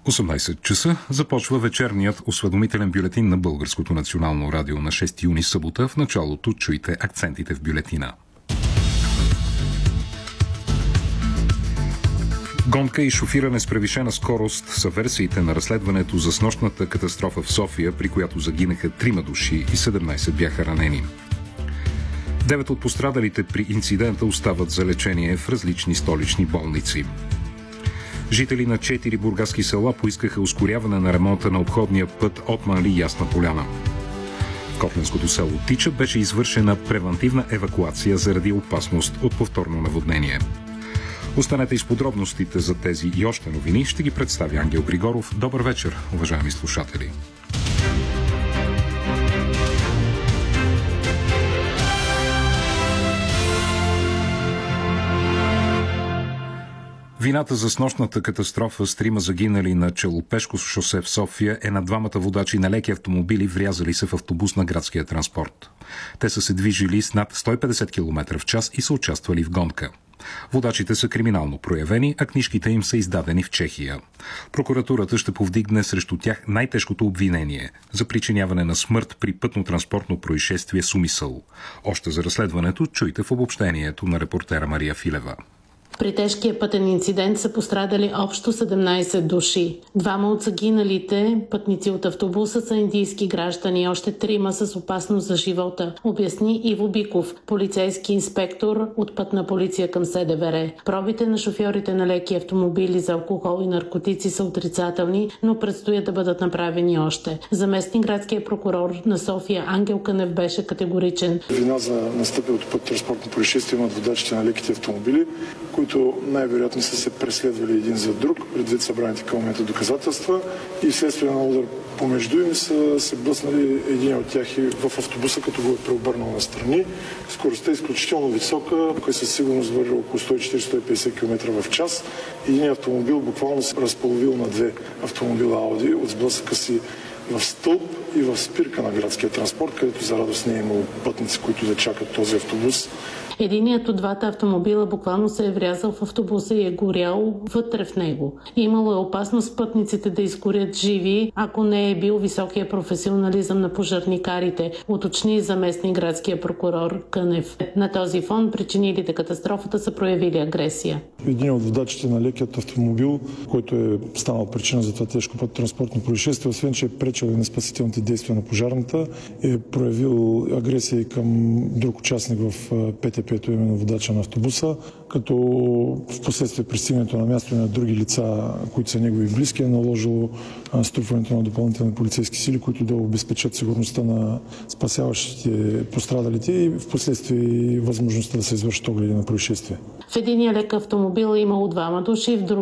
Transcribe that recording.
18 часа започва вечерният осведомителен бюлетин на Българското национално радио на 6 юни събота. В началото чуйте акцентите в бюлетина. Гонка и шофиране с превишена скорост са версиите на разследването за снощната катастрофа в София, при която загинаха 3 души и 17 бяха ранени. 9 от пострадалите при инцидента остават за лечение в различни столични болници. Жители на 4 бургаски села поискаха ускоряване на ремонта на обходния път Отманли – Ясна поляна. В Котленското село Тича беше извършена превантивна евакуация заради опасност от повторно наводнение. Останете и с подробностите за тези и още новини. Ще ги представи Ангел Григоров. Добър вечер, уважаеми слушатели! Вината за снощната катастрофа с 3 загинали на Челопешко шосе в София е на 2 водачи на леки автомобили, врязали се в автобус на градския транспорт. Те са се движили с над 150 км в час и са участвали в гонка. Водачите са криминално проявени, а книжките им са издадени в Чехия. Прокуратурата ще повдигне срещу тях най-тежкото обвинение за причиняване на смърт при пътно-транспортно происшествие с умисъл. Още за разследването чуйте в обобщението на репортера Мария Филева. При тежкия пътен инцидент са пострадали общо 17 души. 2 от загиналите пътници от автобуса са индийски граждани и още 3 с опасност за живота, обясни Иво Биков, полицейски инспектор от Пътна полиция към СДВР. Пробите на шофьорите на леки автомобили за алкохол и наркотици са отрицателни, но предстоят да бъдат направени още. Заместник градския прокурор на София Ангел Кънев беше категоричен. Вина за настъпилото пътно-транспортно происшествие имат водачите на леките автомобили, които най-вероятно са се преследвали един за друг, предвид събраните към момента доказателства и вследствие на удар помежду им са се блъснали един от тях и в автобуса, като го е преобърнал настрани. Скоростта е изключително висока, кой със сигурност върви около 140-150 км в час. Един автомобил буквално се разполовил на 2 автомобила Ауди от сблъсъка си в стълб и в спирка на градския транспорт, където за радост не е имало пътници, които да чакат този автобус. Единият от 2 автомобила буквално се е врязал в автобуса и е горял вътре в него. Имало е опасност пътниците да изгорят живи, ако не е бил високия професионализъм на пожарникарите, уточни заместник градския прокурор Кънев. На този фон причинилите катастрофата са проявили агресия. Един от водачите на лекият автомобил, който е станал причина за това тежко пътно-транспортно происшествие, освен че е пречил и на спасителните действия на пожарната, е проявил агресия и към друг участник в ПТП-то, именно водача на автобуса, като в последствие пристигането на място на други лица, които са негови близки, е наложило струпването на допълнителни полицейски сили, които да обезпечат сигурността на спасяващите пострадалите и в последствие възможността да се извършат огледи на происшествие. В единия лек автомобил е имало 2 души, в друг